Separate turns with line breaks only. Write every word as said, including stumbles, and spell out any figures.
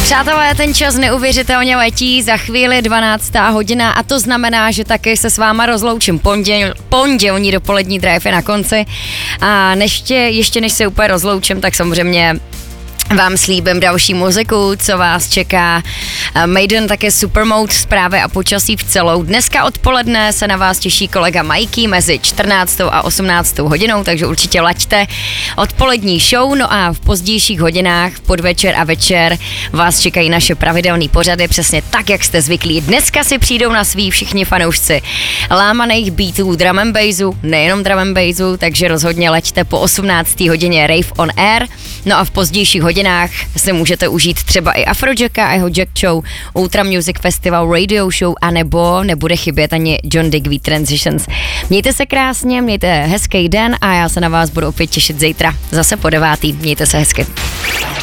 Přátelé, ten čas neuvěřitelně letí, za chvíli dvanáctá hodina a to znamená, že taky se s váma rozloučím. Ponděl, pondělní dopolední drive je na konci a neště, ještě než se úplně rozloučím, tak samozřejmě vám slíbím další muziku, co vás čeká. Maiden také Supermode, zprávy a počasí v celou. Dneska odpoledne se na vás těší kolega Mikey mezi čtrnáctou a osmnáctou hodinou, takže určitě laďte odpolední show. No a v pozdějších hodinách, v podvečer a večer vás čekají naše pravidelné pořady, přesně tak, jak jste zvyklí. Dneska si přijdou na svý všichni fanoušci lámaných beatů, drum and bassu, nejenom drum and bassu, takže rozhodně laďte po osmnácté hodině Rave on Air. No a v pozdějších hodinách si můžete užít třeba i Afrojacka a jeho Jack Show, Ultra Music Festival Radio Show, anebo nebude chybět ani John Digby Transitions. Mějte se krásně, mějte hezký den a já se na vás budu opět těšit zítra zase po devátý. Mějte se hezky.